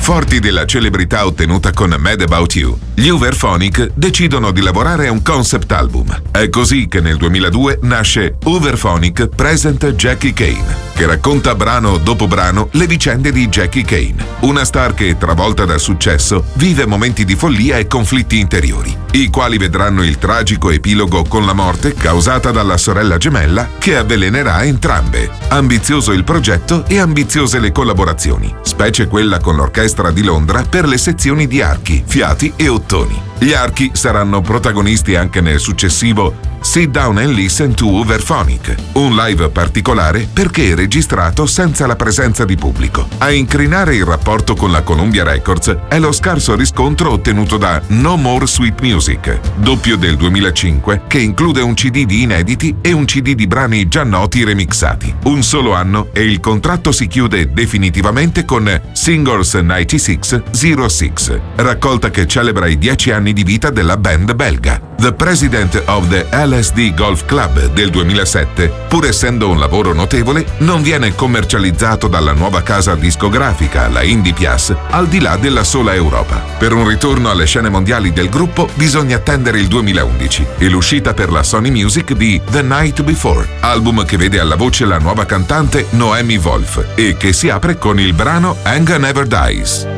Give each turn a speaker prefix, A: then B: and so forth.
A: Forti della celebrità ottenuta con Mad About You, gli Uberphonic decidono di lavorare a un concept album. È così che nel 2002 nasce Uberphonic Present Jackie Kane, che racconta brano dopo brano le vicende di Jackie Kane, una star che, travolta dal successo, vive momenti di follia e conflitti interiori, i quali vedranno il tragico epilogo con la morte causata dalla sorella gemella che avvelenerà entrambe. Ambizioso il progetto e ambiziose le collaborazioni, specie quella con l'Orchestra di Londra per le sezioni di archi, fiati e ottoni. Gli archi saranno protagonisti anche nel successivo Sit Down and Listen to Uberphonic, un live particolare perché registrato senza la presenza di pubblico. A incrinare il rapporto con la Columbia Records è lo scarso riscontro ottenuto da No More Sweet Music, doppio del 2005, che include un CD di inediti e un CD di brani già noti remixati. Un solo anno e il contratto si chiude definitivamente con Singles 9606, raccolta che celebra i 10 anni di vita della band belga. The President of the LSD Golf Club del 2007, pur essendo un lavoro notevole, non viene commercializzato dalla nuova casa discografica, la Indie Pias, al di là della sola Europa. Per un ritorno alle scene mondiali del gruppo bisogna attendere il 2011 e l'uscita per la Sony Music di The Night Before, album che vede alla voce la nuova cantante Noemi Wolf e che si apre con il brano Anger Never Dies.